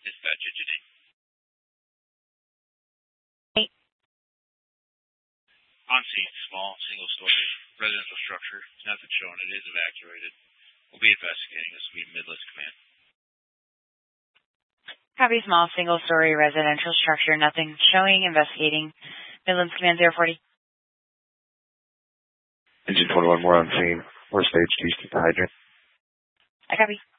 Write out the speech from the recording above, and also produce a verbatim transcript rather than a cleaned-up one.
Dispatch engine eight. Eight. On scene, small, single-story residential structure. Nothing showing. It is evacuated. We'll be investigating. This will be Midlands Command. Copy, small, single-story residential structure. Nothing showing. Investigating. Midlands Command zero forty. Engine twenty-one, more on scene. We're stage east at the hydrant. I copy.